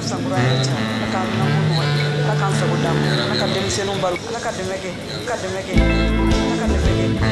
sankura yɛrɛ cɛ ala k'an minɛ ko nɔgɔya ala k'an sago d'an ma ala ka denmisɛnninw balo ala ka dɛmɛ kɛ ala ka dɛmɛ kɛ ala ka dɛmɛ kɛ